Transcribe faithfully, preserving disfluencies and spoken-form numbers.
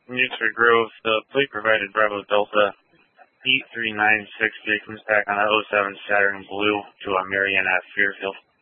Newford Grove, the plate provided Bravo Delta eight three nine six three comes back on a oh seven Saturn Blue to a Marianne at Fairfield.